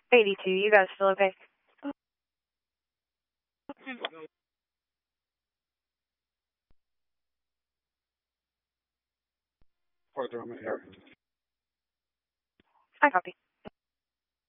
82, you guys still okay? Further on here. I copy.